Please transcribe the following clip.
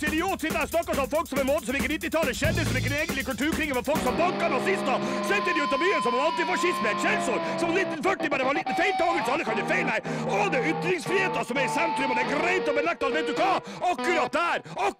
Til idiot sitter jeg og snakker som folk som en måte som ikke 90-tallet skjedde, som ikke en egentlig kulturkrig var folk som banka nazister, sendte de ut av byen som en antifascisme, et skjellsord, som 1940 bare var en liten feiltagelse, alle kan jo feil her. Og det er ytringsfriheten som er i sentrum, og det er greit å benekte at vet du hva? Akkurat der,